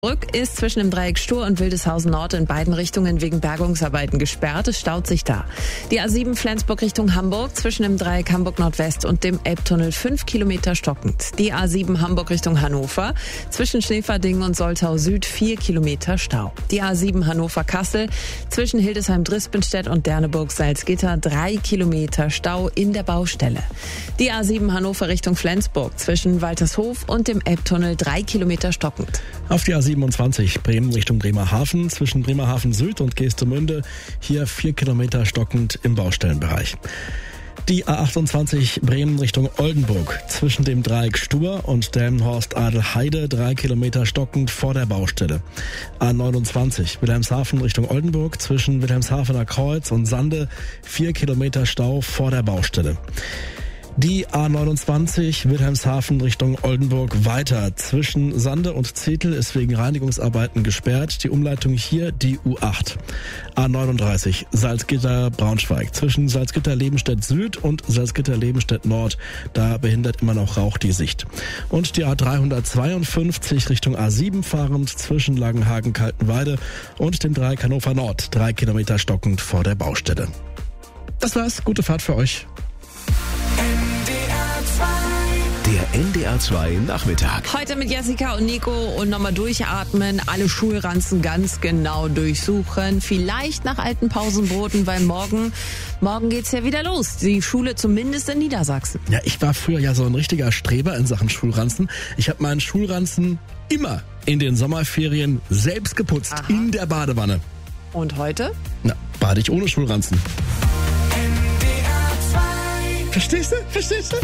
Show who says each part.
Speaker 1: Brück ist zwischen dem Dreieck Stur und Wildeshausen Nord in beiden Richtungen wegen Bergungsarbeiten gesperrt. Es staut sich da. Die A7 Flensburg Richtung Hamburg zwischen dem Dreieck Hamburg Nordwest und dem Elbtunnel 5 Kilometer stockend. Die A7 Hamburg Richtung Hannover zwischen Schäferdingen und Soltau Süd 4 Kilometer Stau. Die A7 Hannover Kassel zwischen Hildesheim-Drispenstedt und Derneburg-Salzgitter 3 Kilometer Stau in der Baustelle. Die A7 Hannover Richtung Flensburg zwischen Waltershof und dem Elbtunnel 3 Kilometer stockend.
Speaker 2: Auf die A27 Bremen Richtung Bremerhaven zwischen Bremerhaven Süd und Geestemünde hier 4 Kilometer stockend im Baustellenbereich. Die A28 Bremen Richtung Oldenburg zwischen dem Dreieck Stur und Delmenhorst-Adelheide 3 Kilometer stockend vor der Baustelle. A29 Wilhelmshaven Richtung Oldenburg zwischen Wilhelmshavener Kreuz und Sande 4 Kilometer Stau vor der Baustelle. Die A29 Wilhelmshaven Richtung Oldenburg weiter. Zwischen Sande und Zetel ist wegen Reinigungsarbeiten gesperrt. Die Umleitung hier die U8. A39 Salzgitter-Braunschweig. Zwischen Salzgitter-Lebenstedt Süd und Salzgitter-Lebenstedt Nord. Da behindert immer noch Rauch die Sicht. Und die A352 Richtung A7 fahrend zwischen Langenhagen-Kaltenweide und dem Dreieck Hannover Nord. 3 Kilometer stockend vor der Baustelle. Das war's. Gute Fahrt für euch.
Speaker 3: Der NDR 2 Nachmittag.
Speaker 1: Heute mit Jessica und Nico und nochmal durchatmen, alle Schulranzen ganz genau durchsuchen. Vielleicht nach alten Pausenbroten, weil morgen geht's ja wieder los. Die Schule zumindest in Niedersachsen.
Speaker 2: Ja, ich war früher ja so ein richtiger Streber in Sachen Schulranzen. Ich habe meinen Schulranzen immer in den Sommerferien selbst geputzt. Aha. In der Badewanne.
Speaker 1: Und heute?
Speaker 2: Na, bade ich ohne Schulranzen. NDR 2. Verstehst du?